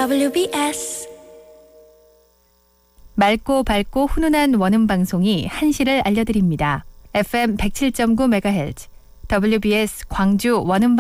WBS 맑고 밝고 훈훈한 원음 방송이 한시를 알려드립니다. FM 107.9MHz WBS 광주 원음